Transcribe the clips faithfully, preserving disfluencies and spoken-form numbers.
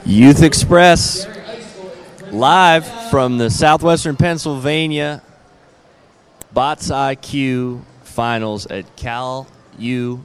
Youth Express, live from the Southwestern Pennsylvania Bots I Q Finals at Cal U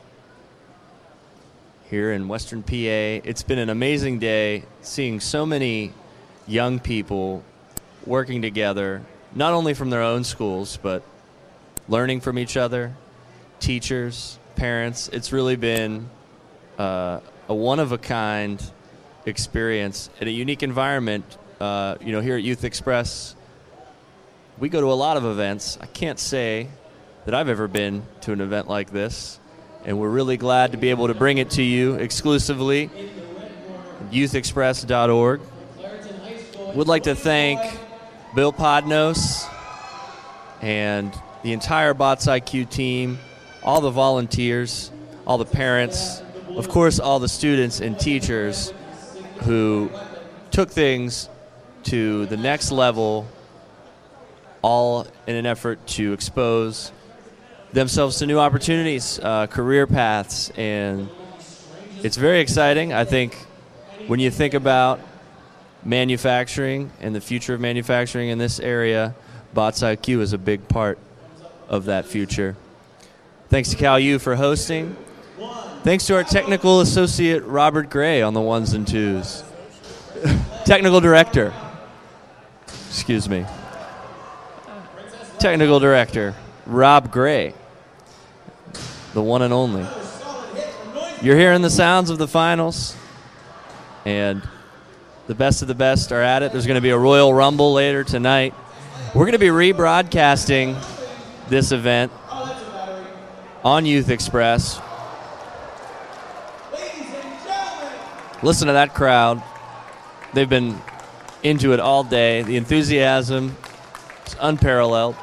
here in Western P A. It's been an amazing day seeing so many young people working together, not only from their own schools, but learning from each other, teachers, parents. It's really been uh, a one-of-a-kind experience in a unique environment. Uh, you know, here at Youth Express, we go to a lot of events. I can't say that I've ever been to an event like this, and we're really glad to be able to bring it to you exclusively at youth express dot org. Would like to thank Bill Podnos and the entire Bots I Q team, all the volunteers, all the parents, of course, all the students and teachers who took things to the next level, all in an effort to expose themselves to new opportunities, uh, career paths, and it's very exciting. I think when you think about manufacturing and the future of manufacturing in this area, Bots I Q is a big part of that future. Thanks to Cal U for hosting. Thanks to our technical associate, Robert Gray, on the ones and twos. Technical director. Excuse me. Technical director, Rob Gray. The one and only. You're hearing the sounds of the finals. And the best of the best are at it. There's going to be a Royal Rumble later tonight. We're going to be rebroadcasting this event on Youth Express. Listen to that crowd. They've been into it all day. The enthusiasm is unparalleled.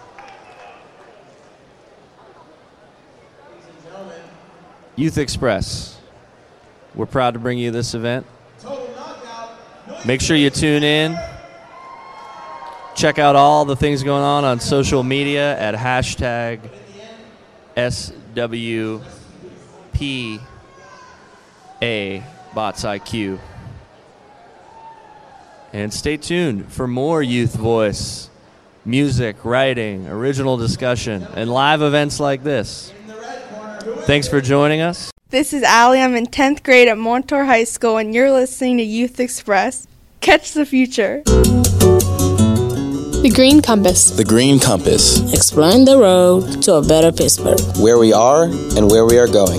Youth Express. We're proud to bring you this event. Make sure you tune in. Check out all the things going on on social media at hashtag S W P A Bots I Q. And stay tuned for more youth voice, music, writing, original discussion, and live events like this. Thanks for joining us. This is Allie. I'm in tenth grade at Montour High School, and you're listening to Youth Express. Catch the future. The Green Compass. The Green Compass. Exploring the road to a better Pittsburgh. Where we are and where we are going.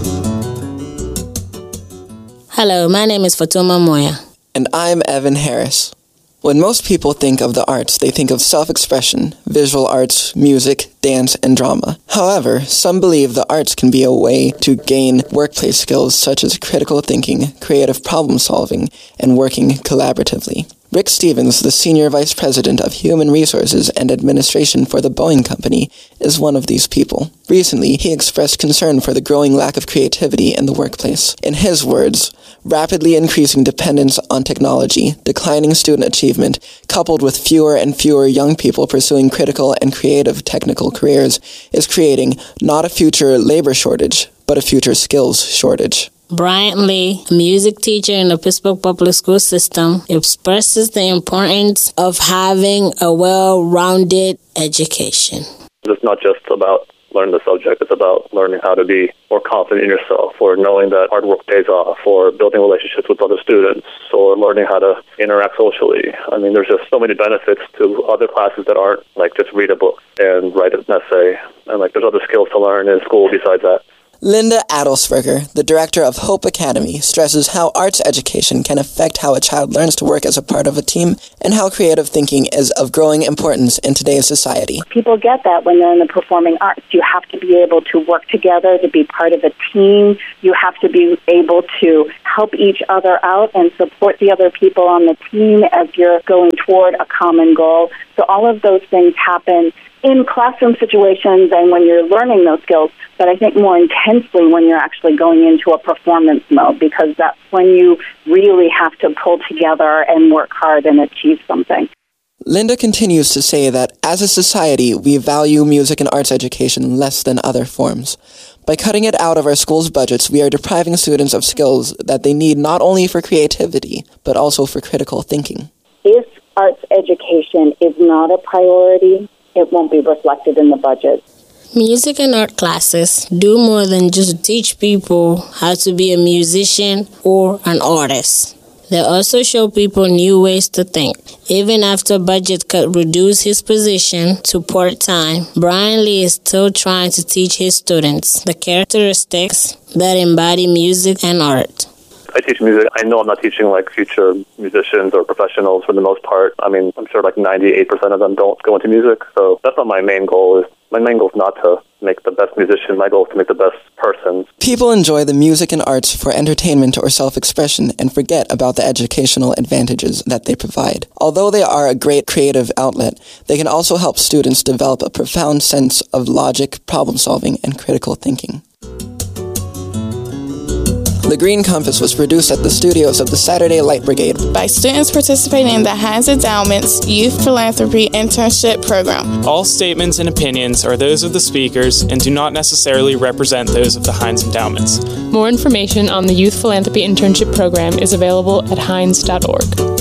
Hello, my name is Fatuma Moya. And I'm Evan Harris. When most people think of the arts, they think of self-expression, visual arts, music, dance, and drama. However, some believe the arts can be a way to gain workplace skills such as critical thinking, creative problem-solving, and working collaboratively. Rick Stevens, the Senior Vice President of Human Resources and Administration for the Boeing Company, is one of these people. Recently, he expressed concern for the growing lack of creativity in the workplace. In his words, rapidly increasing dependence on technology, declining student achievement, coupled with fewer and fewer young people pursuing critical and creative technical careers, is creating not a future labor shortage, but a future skills shortage. Brian Lee, a music teacher in the Pittsburgh Public School System, expresses the importance of having a well-rounded education. It's not just about learning the subject. It's about learning how to be more confident in yourself, or knowing that hard work pays off, or building relationships with other students, or learning how to interact socially. I mean, there's just so many benefits to other classes that aren't like just read a book and write an essay. And like there's other skills to learn in school besides that. Linda Adelsberger, the director of Hope Academy, stresses how arts education can affect how a child learns to work as a part of a team and how creative thinking is of growing importance in today's society. People get that when they're in the performing arts. You have to be able to work together, to be part of a team. You have to be able to help each other out and support the other people on the team as you're going toward a common goal. So all of those things happen in classroom situations and when you're learning those skills, but I think more intensely when you're actually going into a performance mode, because that's when you really have to pull together and work hard and achieve something. Linda continues to say that as a society, we value music and arts education less than other forms. By cutting it out of our school's budgets, we are depriving students of skills that they need not only for creativity, but also for critical thinking. If arts education is not a priority, it won't be reflected in the budget. Music and art classes do more than just teach people how to be a musician or an artist. They also show people new ways to think. Even after budget cut reduced his position to part-time, Brian Lee is still trying to teach his students the characteristics that embody music and art. I teach music. I know I'm not teaching like future musicians or professionals for the most part. I mean, I'm sure like ninety-eight percent of them don't go into music. So that's not my main goal. Is My main goal is not to make the best musician. My goal is to make the best person. People enjoy the music and arts for entertainment or self-expression and forget about the educational advantages that they provide. Although they are a great creative outlet, they can also help students develop a profound sense of logic, problem-solving, and critical thinking. The Green Compass was produced at the studios of the Saturday Light Brigade by students participating in the Heinz Endowment's Youth Philanthropy Internship Program. All statements and opinions are those of the speakers and do not necessarily represent those of the Heinz Endowments. More information on the Youth Philanthropy Internship Program is available at heinz dot org.